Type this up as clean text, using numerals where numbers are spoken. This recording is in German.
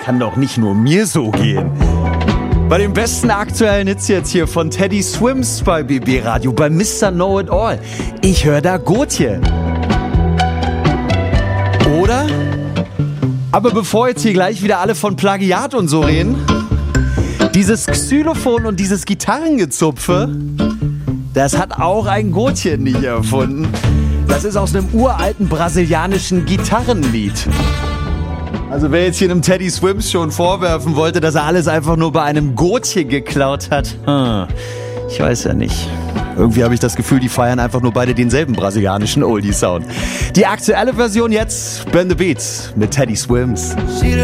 kann doch nicht nur mir so gehen. Bei den besten aktuellen Hits jetzt hier von Teddy Swims bei BB Radio, bei Mr. Know It All. Ich höre da Gotje. Oder? Aber bevor jetzt hier gleich wieder alle von Plagiat und so reden, dieses Xylophon und dieses Gitarrengezupfe, das hat auch ein Gotje nicht erfunden. Das ist aus einem uralten brasilianischen Gitarrenlied. Also wer jetzt hier einem Teddy Swims schon vorwerfen wollte, dass er alles einfach nur bei einem Gotje geklaut hat, ich weiß ja nicht. Irgendwie habe ich das Gefühl, die feiern einfach nur beide denselben brasilianischen Oldie-Sound. Die aktuelle Version jetzt, Burn the Beats mit Teddy Swims.